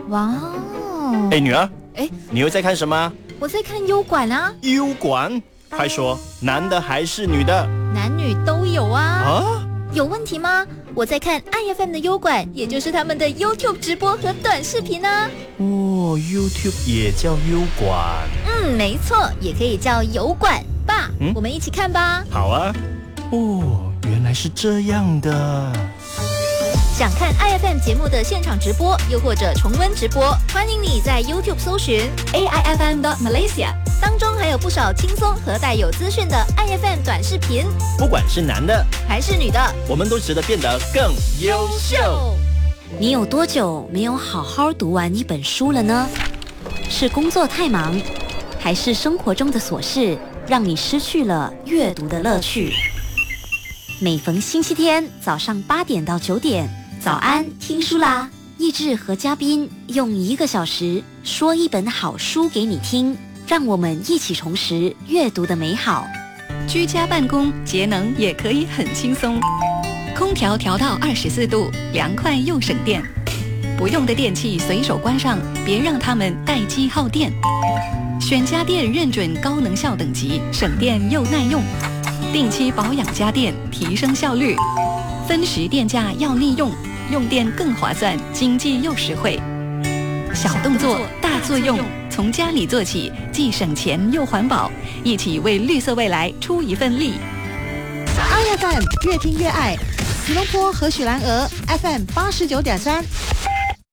哇哦！ 哎，女儿， 哎， 你又在看什么？ 我在看优管啊。 优管？快说，男的还是女的？ 男女都有啊。 啊？ 有问题吗？我在看 IFM 的优管，也就是他们的 YouTube 直播和短视频啊。 哦 ，YouTube 也叫优管。 没错，也可以叫油管。爸，我们一起看吧。 好啊。哦，原来是这样的。 想看 IFM 节目的现场直播，又或者重温直播，欢迎你在 YouTube 搜寻 AIFM.Malaysia， 当中还有不少轻松和带有资讯的 IFM 短视频。 不管是男的还是女的， 我们都值得变得更优秀。 你有多久没有好好读完一本书了呢？是工作太忙，还是生活中的琐事让你失去了阅读的乐趣？每逢星期天早上8点到9点，早安听书啦！益智和嘉宾用1个小时说一本好书给你听，让我们一起重拾阅读的美好。 居家办公节能也可以很轻松，空调调到24度，凉快又省电。不用的电器随手关上，别让它们待机耗电。选家电认准高能效等级，省电又耐用。定期保养家电，提升效率。分时电价要利用，用电更划算，经济又实惠。小动作大作用，从家里做起，既省钱又环保，一起为绿色未来出一份力。 IFM 越听越爱，吉隆坡和许兰俄 FM 89.3。